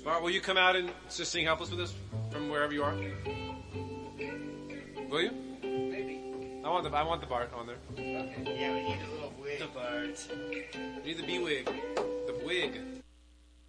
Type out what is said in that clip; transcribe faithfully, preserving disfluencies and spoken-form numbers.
Bart, will you come out and just sing Helpless with us from wherever you are? Will you? Maybe. I want the I want the Bart on there. Okay. Yeah, we need a little wig. The Bart. We need the B wig. The wig.